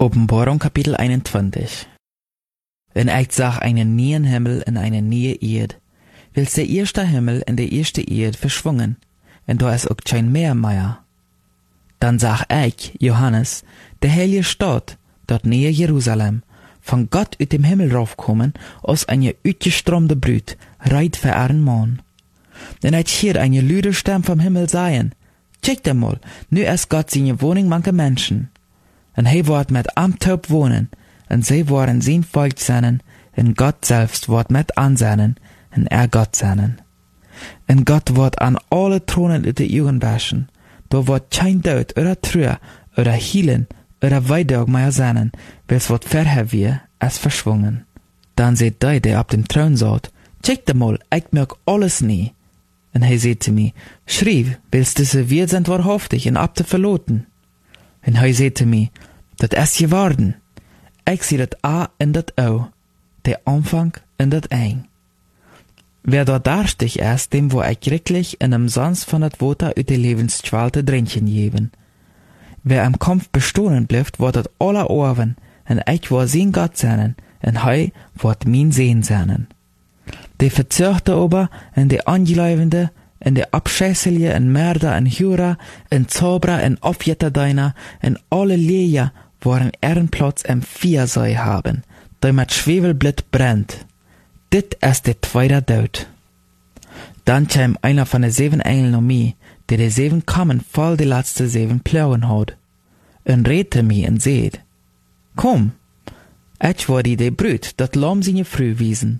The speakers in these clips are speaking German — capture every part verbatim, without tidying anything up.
Offenbarung Kapitel einundzwanzig. En ich zag einen neuen Himmel en eine neue Erde, wils der erste Himmel en der erste Erde verschwungen, en da is ook kein Meer mehr. Dann zag ich, Johannes, der heilige Stadt, dort nähe Jerusalem, von Gott uit dem Himmel raufkommen, als eine uitgestromde Brut, reit für ihren Mann. En ich hier eine lüde Stimme vom Himmel sagen, check mal, nu is Gott seine Wohnung manche Menschen. En hij wordt met amtaub wohnen, en zij worden zijn volk zijn, en Gott selbst wordt met aanzien, en er Gott zijn. En Gott wordt aan alle Thronen uit de Augen waschen, da wordt kein Dood, oder Trühe, oder Hielen, oder Weidog mehr sein, wels wordt verher wie, als verschwungen. Dann seht die, der auf dem Thron saß, check mal, ich merk alles nie. En hij zei zu mir, schrieb, wils diese wir sind wahrhaftig en ab te verloten. En hij zei zu mir, dat is geworden. Ik zie dat A en dat O, der Anfang en dat Ein. Wer dort darstig ist, dem wo ich wirklich in dem Sons von dat Water uit de levensschwalte Drinkchen geben. Wer am Kampf bestohlen bleibt, wird dat aller Ohren, en ich war sein Gott sein, en hij wird mein Sehen sein. De verzörgte aber, en de Angeläufende, en de Abscheißelje, en Mörder, en Hura, en Zauberer, en Aufjetterdeiner, en alle Leja, waren Ehrenplatz im Viersei haben, der mit Schwefelblit brennt. Dit ist der zweite Tod. Dann kam einer von den sieben Engeln um mich, der die sieben Kammern voll die letzte sieben Plauen hat, und redete mich und seht, komm, ich war die, die Brut, dat Lamm seine Früh wiesen.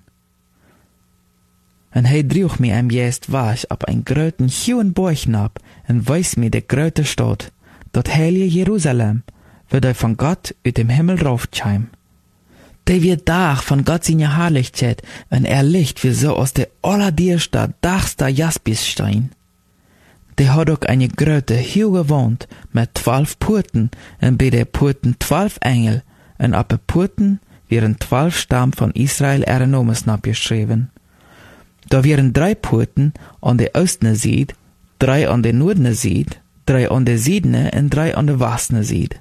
En hij droeg mij am juist was op een groten hohen Borgnab en wees mij de grote Stadt, dat heilige Jerusalem, waar hij van God uit dem Himmel raufkam. Die wird dag van God seine Herrlichkeit en er licht wie so aus der allerdierste, dachste Jaspisstein. Die hat ook eine grote, hohe Wand mit zwölf Porten en bei der Porten zwölf Engel en op de Porten wären zwölf Stamm von Israel ihre Nomen abgeschrieben. Da wären drei Porten an der östne Seite, drei an der nordne Seite, drei an der südne und drei an der westne Seite.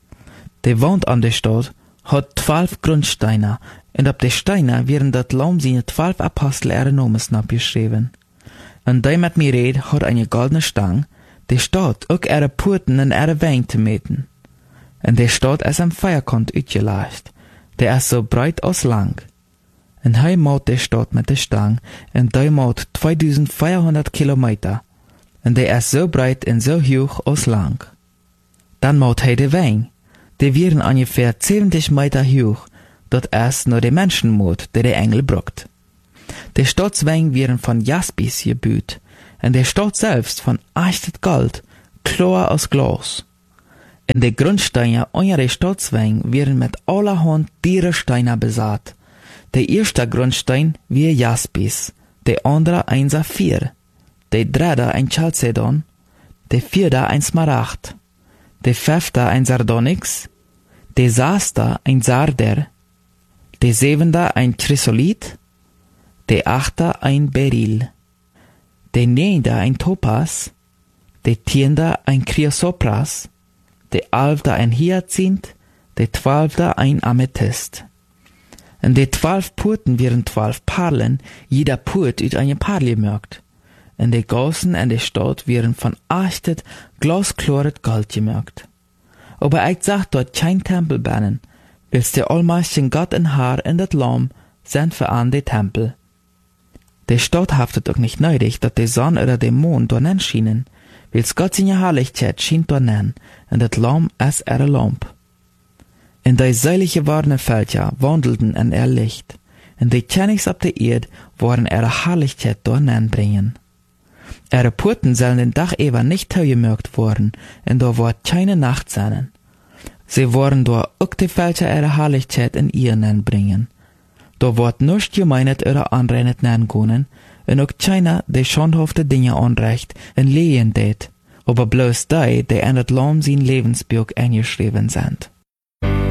Die Wand an der Stadt hat zwölf Grundsteine, und auf der Steine wären dat Lamm seine zwölf Apostel ihre Nomen abgeschrieben. Und der mit mir red hat eine goldene Stang, die Stadt auch ihre Porten und ihre Wänge zu meten. Und der Stadt ist am Feierkant uitgeleicht, der ist so breit als lang. En hij maut de Stadt mit der Stang, en die maut zweitausendvierhundert Kilometer, en die ist so breit en so hoch als lang. Dann maut hij de Weng, die wären ungefähr zeventig Meter hoch, dat ist nur der Menschenmut, der der Engel bruckt. Die Stadtsweng wären von Jaspis gebüht, en der Stadt selbst von echtet Gold, klar als Glas. En de Grundsteine unter der Stadtsweng wären mit allerhand Dierensteine besaat. Der erste Grundstein wie Jaspis, der andere ein Saphir, der dritte ein Chalcedon, der vierte ein Smaragd, der fünfte ein Sardonyx, der sechste ein Sarder, der siebente ein Chrysolit, der achte ein Beryl, der neunte ein Topaz, der zehnte ein Chrysopras, der elfte ein Hyazinth, der zwölfte ein Amethyst. En de twaalf Porten wären twaalf Perlen, jeder Port uit eine Perle gemerkt. En de Gassen en de Stadt wären von echtet, glasklaret Gold gemerkt. Aber ich sag dort kein Tempel bannen, wils der allmächtigen Gott en Herr en dat Lamm sind für an de Tempel. De Stadt haftet auch nicht nötig, dat de Sonne oder de Mond dort nen schienen, wils Gott seine Herrlichkeit schien dort nen, en dat Lamm es ihre Lamp. In die seilige warne Völker wandelten in ihr Licht, und die Königs auf der Erde wollen ihre Herrlichkeit dorthin bringen. Ihre Porten sollen den Tag über nicht gemerkt worden, und da wird keine Nacht sein. Sie wollen dort auch die Völker ihre Herrlichkeit in ihren bringen. Da wird nicht gemeinet oder anrennet nennen können, und auch keiner, die schandhafte Dinge anrecht und lehen tät, aber bloß die, die in das Lamm sein Lebensbuch eingeschrieben sind.